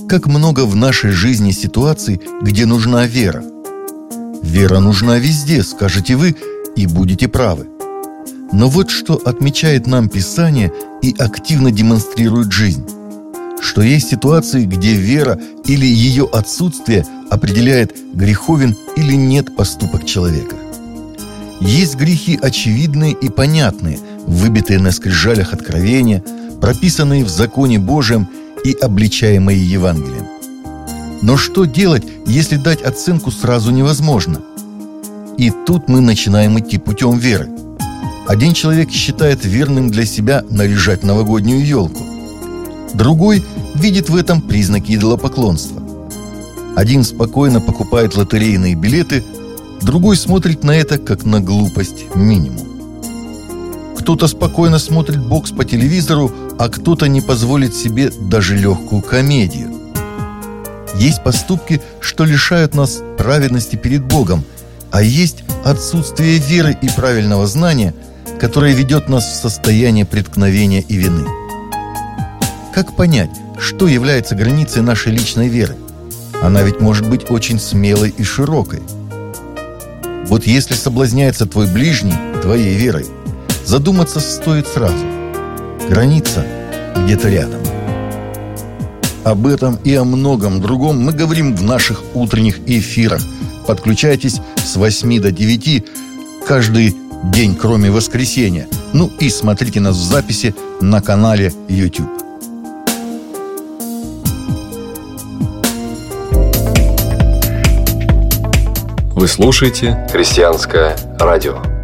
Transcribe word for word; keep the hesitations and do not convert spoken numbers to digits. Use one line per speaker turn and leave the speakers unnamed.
Как много в нашей жизни ситуаций, где нужна вера. Вера нужна везде, скажете вы, и будете правы. Но вот что отмечает нам Писание и активно демонстрирует жизнь. Что есть ситуации, где вера или ее отсутствие определяет, греховен или нет поступок человека. Есть грехи очевидные и понятные, выбитые на скрижалях откровения, прописанные в законе Божьем и обличаемые Евангелием. Но что делать, если дать оценку сразу невозможно? И тут мы начинаем идти путем веры. Один человек считает верным для себя наряжать новогоднюю елку. Другой видит в этом признаки идолопоклонства. Один спокойно покупает лотерейные билеты, другой смотрит на это как на глупость минимум. Кто-то спокойно смотрит бокс по телевизору, а кто-то не позволит себе даже легкую комедию. Есть поступки, что лишают нас праведности перед Богом, а есть отсутствие веры и правильного знания, которое ведет нас в состояние преткновения и вины. Как понять, что является границей нашей личной веры? Она ведь может быть очень смелой и широкой. Вот если соблазняется твой ближний твоей верой, задуматься стоит сразу. Граница где-то рядом. Об этом и о многом другом мы говорим в наших утренних эфирах. Подключайтесь с восьми до девяти каждый день, кроме воскресенья. Ну и смотрите нас в записи на канале YouTube.
Вы слушаете «Христианское радио».